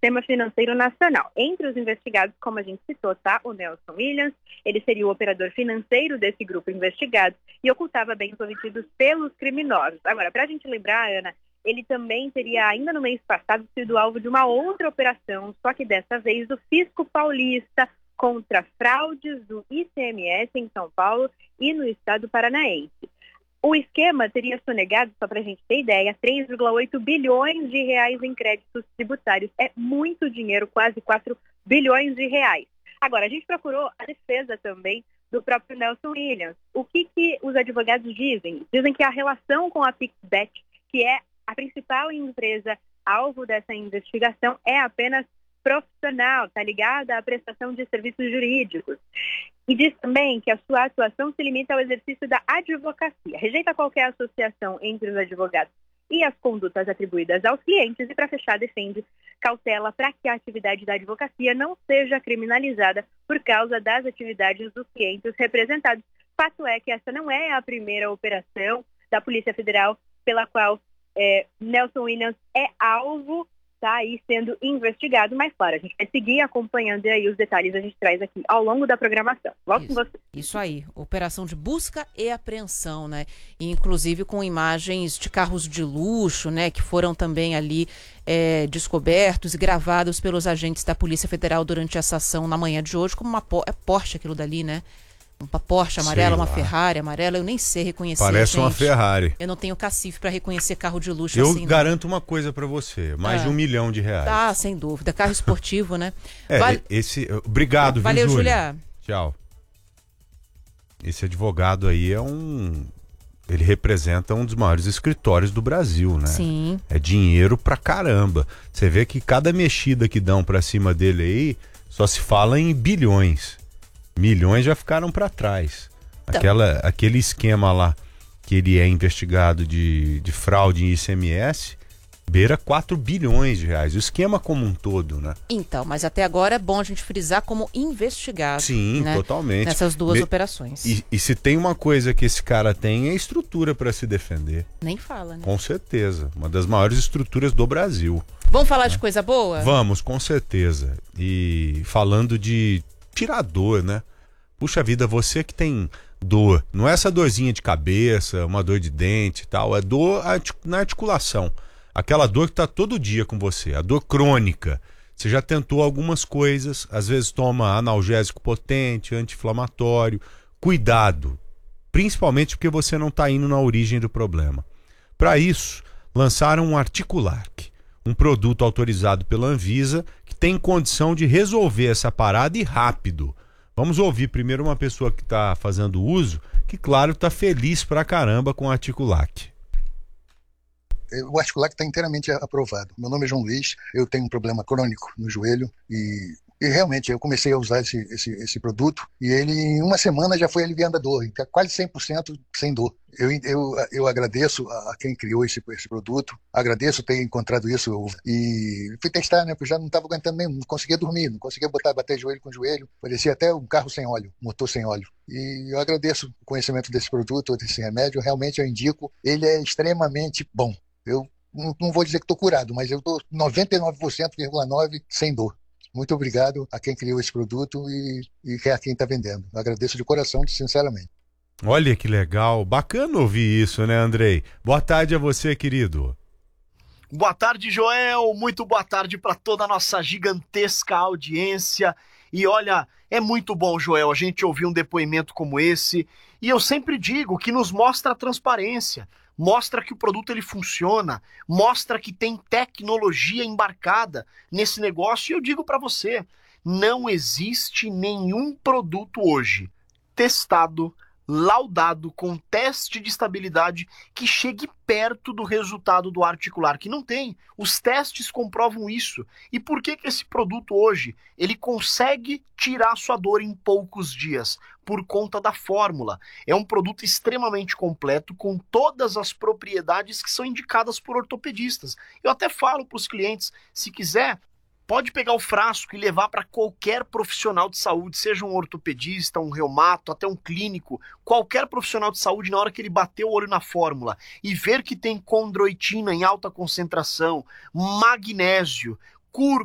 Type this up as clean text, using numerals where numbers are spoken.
sistema financeiro nacional. Entre os investigados, como a gente citou, tá o Nelson Williams. Ele seria o operador financeiro desse grupo investigado e ocultava bens obtidos pelos criminosos. Agora, para a gente lembrar, Ana, ele também teria, ainda no mês passado, sido alvo de uma outra operação, só que dessa vez do Fisco Paulista, contra fraudes do ICMS em São Paulo e no estado paranaense. O esquema teria sonegado, só para a gente ter ideia, 3,8 bilhões de reais em créditos tributários. É muito dinheiro, quase 4 bilhões de reais. Agora, a gente procurou a defesa também do próprio Nelson Williams. O que os advogados dizem? Dizem que a relação com a PixBet, que é a principal empresa alvo dessa investigação, é apenas profissional, está ligada à prestação de serviços jurídicos. E diz também que a sua atuação se limita ao exercício da advocacia. Rejeita qualquer associação entre os advogados e as condutas atribuídas aos clientes e, para fechar, defende cautela para que a atividade da advocacia não seja criminalizada por causa das atividades dos clientes representados. Fato é que essa não é a primeira operação da Polícia Federal pela qual Nelson Williams é alvo, está aí sendo investigado, mas claro, a gente vai seguir acompanhando e aí os detalhes a gente traz aqui ao longo da programação. Volto com você. Isso aí, operação de busca e apreensão, né? E, inclusive com imagens de carros de luxo, né? Que foram também ali descobertos e gravados pelos agentes da Polícia Federal durante essa ação na manhã de hoje, como uma Porsche aquilo dali, né? Uma Porsche amarela, uma Ferrari amarela, eu nem sei reconhecer. Parece gente. Uma Ferrari. Eu não tenho cacife para reconhecer carro de luxo eu assim. Eu garanto uma coisa para você, mais de R$1 milhão. Ah, sem dúvida. Carro esportivo, né? Obrigado, valeu, viu, Júlia? Tchau. Esse advogado aí ele representa um dos maiores escritórios do Brasil, né? Sim. É dinheiro pra caramba. Você vê que cada mexida que dão pra cima dele aí, só se fala em bilhões. Milhões já ficaram para trás. Aquele esquema lá que ele é investigado de fraude em ICMS beira 4 bilhões de reais. O esquema como um todo, né? Então, mas até agora é bom a gente frisar como investigado. Sim, né? Totalmente. Nessas duas operações. E se tem uma coisa que esse cara tem é estrutura para se defender. Nem fala, né? Com certeza. Uma das maiores estruturas do Brasil. Vamos falar de coisa boa? Vamos, com certeza. E falando de tirar dor, né? Puxa vida, você que tem dor, não é essa dorzinha de cabeça, uma dor de dente e tal, é dor na articulação. Aquela dor que tá todo dia com você, a dor crônica. Você já tentou algumas coisas, às vezes toma analgésico potente, anti-inflamatório. Cuidado, principalmente porque você não tá indo na origem do problema. Para isso, lançaram um Articulac, um produto autorizado pela Anvisa que tem condição de resolver essa parada e rápido. Vamos ouvir primeiro uma pessoa que está fazendo uso, que claro está feliz pra caramba com o Articulac. O Articulac está inteiramente aprovado. Meu nome é João Luiz, eu tenho um problema crônico no joelho e realmente eu comecei a usar esse produto e ele em uma semana já foi aliviando a dor, então quase 100% sem dor. Eu agradeço a quem criou esse produto, agradeço ter encontrado isso e fui testar, né? Porque já não estava aguentando mesmo, não conseguia dormir, não conseguia bater joelho com joelho, parecia até um carro sem óleo, motor sem óleo. E eu agradeço o conhecimento desse produto, desse remédio, realmente eu indico, ele é extremamente bom. Eu não vou dizer que estou curado, mas eu estou 99,9% sem dor. Muito obrigado a quem criou esse produto e a quem está vendendo. Eu agradeço de coração, sinceramente. Olha que legal, bacana ouvir isso, né, Andrei? Boa tarde a você, querido. Boa tarde, Joel, muito boa tarde para toda a nossa gigantesca audiência. E olha, é muito bom, Joel, a gente ouvir um depoimento como esse. E eu sempre digo que nos mostra a transparência, mostra que o produto ele funciona, mostra que tem tecnologia embarcada nesse negócio. E eu digo para você, não existe nenhum produto hoje testado, laudado, com teste de estabilidade que chegue perto do resultado do Articulac, que não tem. Os testes comprovam isso. E por que esse produto hoje ele consegue tirar sua dor em poucos dias? Por conta da fórmula. É um produto extremamente completo, com todas as propriedades que são indicadas por ortopedistas. Eu até falo para os clientes, se quiser, pode pegar o frasco e levar para qualquer profissional de saúde, seja um ortopedista, um reumato, até um clínico, qualquer profissional de saúde, na hora que ele bater o olho na fórmula e ver que tem condroitina em alta concentração, magnésio,